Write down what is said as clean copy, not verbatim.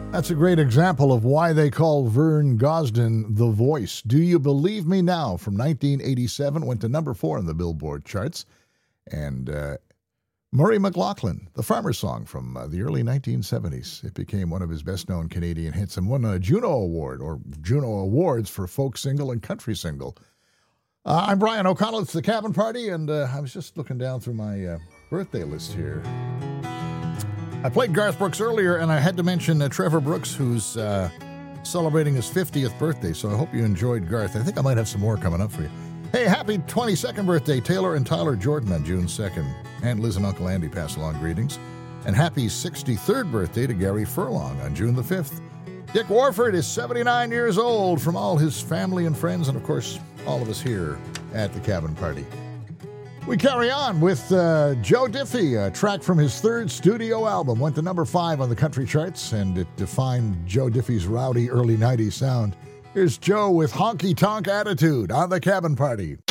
That's a great example of why they call Vern Gosdin the voice. Do You Believe Me Now from 1987 went to number 4 in the Billboard charts. And Murray McLaughlin, the Farmer Song from the early 1970s. It became one of his best-known Canadian hits and won a Juno Award, or Juno Awards, for folk single and country single. I'm Brian O'Connell. It's the Cabin Party, and I was just looking down through my birthday list here. I played Garth Brooks earlier, and I had to mention Trevor Brooks, who's celebrating his 50th birthday, so I hope you enjoyed Garth. I think I might have some more coming up for you. Hey, happy 22nd birthday, Taylor and Tyler Jordan on June 2nd. And Liz and Uncle Andy pass along greetings. And happy 63rd birthday to Gary Furlong on June the 5th. Dick Warford is 79 years old, from all his family and friends, and of course, all of us here at the Cabin Party. We carry on with Joe Diffie, a track from his third studio album. Went to number 5 on the country charts, and it defined Joe Diffie's rowdy early 90s sound. Here's Joe with Honky Tonk Attitude on the Cabin Party.